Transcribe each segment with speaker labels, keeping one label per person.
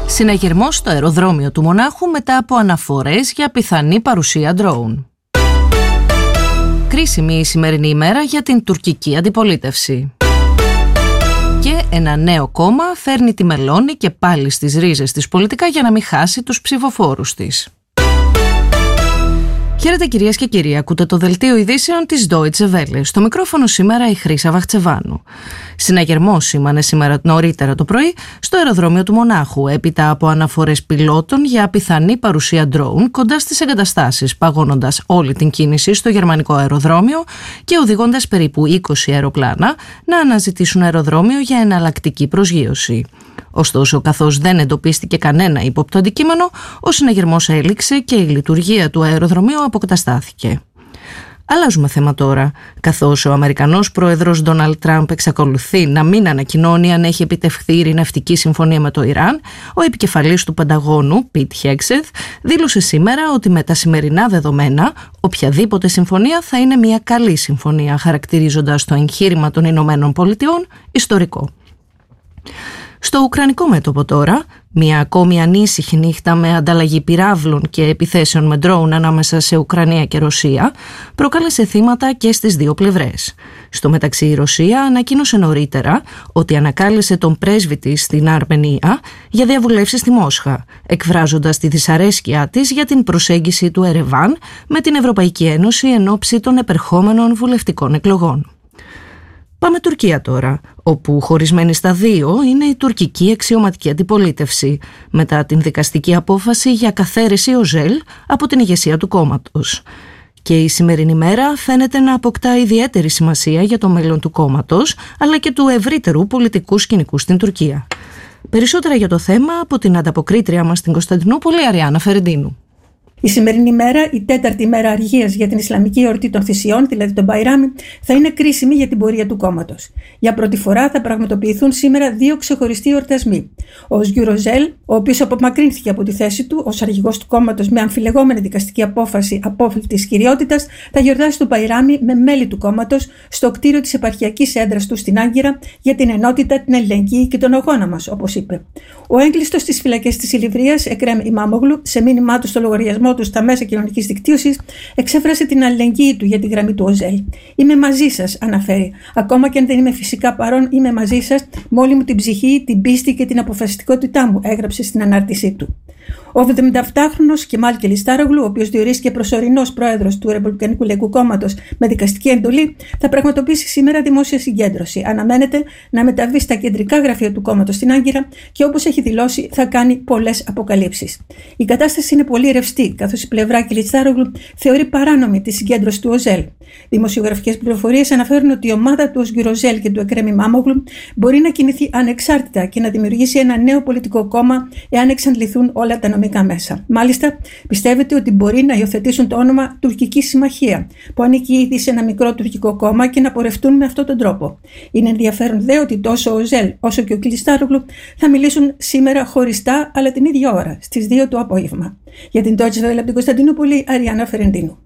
Speaker 1: Συναγερμός στο αεροδρόμιο του Μονάχου μετά από αναφορές για πιθανή παρουσία ντρόουν. Κρίσιμη η σημερινή ημέρα για την τουρκική αντιπολίτευση. Και ένα νέο κόμμα φέρνει τη Μελώνη και πάλι στις ρίζες της πολιτικά για να μην χάσει τους ψηφοφόρους της. Χαίρετε κυρίες και κύριοι, ακούτε το δελτίο ειδήσεων της Deutsche Welle. Στο μικρόφωνο σήμερα η Χρύσα Βαχτσεβάνου. Συναγερμός σήμανε σήμερα νωρίτερα το πρωί στο αεροδρόμιο του Μονάχου, έπειτα από αναφορές πιλότων για πιθανή παρουσία ντρόουν κοντά στις εγκαταστάσεις, παγώνοντας όλη την κίνηση στο γερμανικό αεροδρόμιο και οδηγώντας περίπου 20 αεροπλάνα να αναζητήσουν αεροδρόμιο για εναλλακτική προσγείωση. Ωστόσο, καθώς δεν εντοπίστηκε κανένα ύποπτο αντικείμενο, ο συναγερμός έληξε και η λειτουργία του αεροδρομίου αποκαταστάθηκε. Αλλάζουμε θέμα τώρα. Καθώς ο Αμερικανός πρόεδρος Ντόναλντ Τραμπ εξακολουθεί να μην ανακοινώνει αν έχει επιτευχθεί ειρηνευτική συμφωνία με το Ιράν, ο επικεφαλής του Πενταγώνου, Πιτ Χέγκσεθ, δήλωσε σήμερα ότι με τα σημερινά δεδομένα οποιαδήποτε συμφωνία θα είναι μια καλή συμφωνία, χαρακτηρίζοντας το εγχείρημα των Ηνωμένων Πολιτειών ιστορικό. Στο ουκρανικό μέτωπο τώρα, μια ακόμη ανήσυχη νύχτα με ανταλλαγή πυράβλων και επιθέσεων με ντρόουν ανάμεσα σε Ουκρανία και Ρωσία προκάλεσε θύματα και στις δύο πλευρές. Στο μεταξύ η Ρωσία ανακοίνωσε νωρίτερα ότι ανακάλεσε τον πρέσβη της στην Αρμενία για διαβουλεύσεις στη Μόσχα, εκφράζοντας τη δυσαρέσκειά της για την προσέγγιση του Ερεβάν με την Ευρωπαϊκή Ένωση εν ώψη των επερχόμενων βουλευτικών εκλογών. Πάμε Τουρκία τώρα, όπου χωρισμένη στα δύο είναι η τουρκική αξιωματική αντιπολίτευση, μετά την δικαστική απόφαση για καθαίρεση Οζέλ από την ηγεσία του κόμματος. Και η σημερινή μέρα φαίνεται να αποκτά ιδιαίτερη σημασία για το μέλλον του κόμματος, αλλά και του ευρύτερου πολιτικού σκηνικού στην Τουρκία. Περισσότερα για το θέμα από την ανταποκρίτρια μας στην Κωνσταντινούπολη, Αριάννα Φερεντίνου.
Speaker 2: Η σημερινή μέρα, η τέταρτη μέρα αργίας για την Ισλαμική εορτή των Θυσιών, δηλαδή τον Μπαϊράμι, θα είναι κρίσιμη για την πορεία του κόμματος. Για πρώτη φορά θα πραγματοποιηθούν σήμερα δύο ξεχωριστοί εορτασμοί. Ο Οσγιουρ Οζέλ, ο οποίος απομακρύνθηκε από τη θέση του ως αρχηγός του κόμματος με αμφιλεγόμενη δικαστική απόφαση απόφλητης κυριότητας, θα γιορτάσει τον Μπαϊράμι με μέλη του κόμματος στο κτίριο της επαρχιακής έδρας του στην Άγκυρα για την ενότητα, την αλληλεγγύη και τον αγώνα μας, όπως είπε. Ο έγκλειστος στις φυλακές της Ηλιβρίας, Εκρέμ Ιμάμογλου, σε μήνυμά του στο λογαριασμό του στα μέσα κοινωνικής δικτύωσης, εξέφρασε την αλληλεγγύη του για τη γραμμή του Οζέλ. «Είμαι μαζί σας», αναφέρει. «Ακόμα και αν δεν είμαι φυσικά παρόν, είμαι μαζί σας με όλη μου την ψυχή, την πίστη και την αποφασιστικότητά μου», έγραψε στην ανάρτησή του. Ο 77χρονος Κεμάλ Κελιστάρογλου, ο οποίος διορίστηκε προσωρινός πρόεδρος του Ρεπουμπλικανικού Λαϊκού Κόμματος με δικαστική εντολή, θα πραγματοποιήσει σήμερα δημόσια συγκέντρωση. Αναμένεται να μεταβεί στα κεντρικά γραφεία του κόμματος στην Άγκυρα και, όπως έχει δηλώσει, θα κάνει πολλές αποκαλύψεις. Η κατάσταση είναι πολύ ρευστή, καθώς η πλευρά Κελιστάρογλου θεωρεί παράνομη τη συγκέντρωση του Οζέλ. Δημοσιογραφικές πληροφορίες αναφέρουν ότι η ομάδα του Οσγιουρ Οζέλ και του Εκρέμ Ιμάμογλου μπορεί να κινηθεί ανεξάρτητα και να δημιουργήσει ένα νέο πολιτικό κόμμα εάν εξαντληθούν όλα τα νομικά μέσα. Μάλιστα, πιστεύετε ότι μπορεί να υιοθετήσουν το όνομα Τουρκική Συμμαχία, που ανήκει ήδη σε ένα μικρό τουρκικό κόμμα, και να πορευτούν με αυτόν τον τρόπο. Είναι ενδιαφέρον δε ότι τόσο ο Οζέλ όσο και ο Κελιστάρογλου θα μιλήσουν σήμερα χωριστά, αλλά την ίδια ώρα, στις 2 το απόγευμα. Για την Deutsche Welle από την Κωνσταντινούπολη, Αριάννα Φερεντίνου.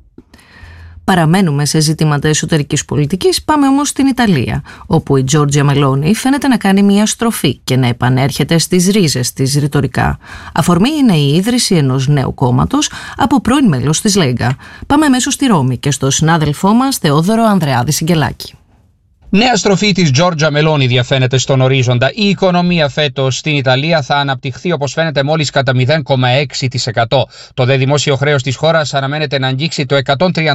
Speaker 1: Παραμένουμε σε ζητήματα εσωτερικής πολιτικής, πάμε όμως στην Ιταλία, όπου η Τζόρτζια Μελώνη φαίνεται να κάνει μια στροφή και να επανέρχεται στις ρίζες της ρητορικά. Αφορμή είναι η ίδρυση ενός νέου κόμματος από πρώην μέλος της Λέγκα. Πάμε αμέσως στη Ρώμη και στο συνάδελφό μας Θεόδωρο Ανδρεάδη Σιγκελάκη.
Speaker 3: Νέα στροφή της Τζόρτζια Μελώνη διαφαίνεται στον ορίζοντα. Η οικονομία φέτος στην Ιταλία θα αναπτυχθεί, όπως φαίνεται, μόλις κατά 0,6%. Το δε δημόσιο χρέος της χώρας αναμένεται να αγγίξει το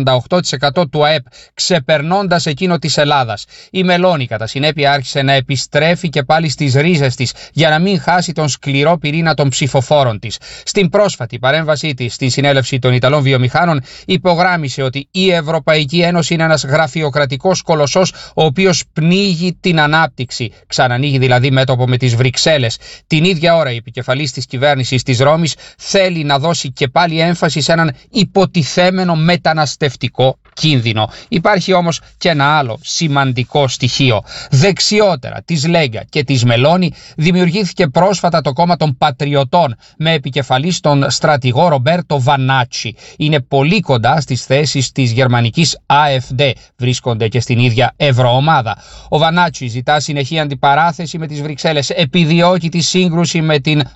Speaker 3: 138% του ΑΕΠ, ξεπερνώντας εκείνο της Ελλάδας. Η Μελώνη, κατά συνέπεια, άρχισε να επιστρέφει και πάλι στις ρίζες της για να μην χάσει τον σκληρό πυρήνα των ψηφοφόρων της. Στην πρόσφατη παρέμβασή της στην συνέλευση των Ιταλών βιομηχάνων, υπογράμμισε ότι η Ευρωπαϊκή Ένωση είναι ένας γραφειοκρατικός κολοσσός, ο οποίος πνίγει την ανάπτυξη. Ξανανοίγει δηλαδή μέτωπο με τις Βρυξέλλες. Την ίδια ώρα η επικεφαλής της κυβέρνησης της Ρώμης θέλει να δώσει και πάλι έμφαση σε έναν υποτιθέμενο μεταναστευτικό κίνδυνο. Υπάρχει όμως και ένα άλλο σημαντικό στοιχείο. Δεξιότερα της Λέγκα και της Μελώνη δημιουργήθηκε πρόσφατα το κόμμα των Πατριωτών με επικεφαλής τον στρατηγό Ρομπέρτο Βανάτσι. Είναι πολύ κοντά στις θέσεις της γερμανικής AfD. Βρίσκονται και στην ίδια ευρωομάδα. Ο Βανάτσι ζητά συνεχή αντιπαράθεση με τις Βρυξέλλες, επιδιώκει τη σύγκρουση με την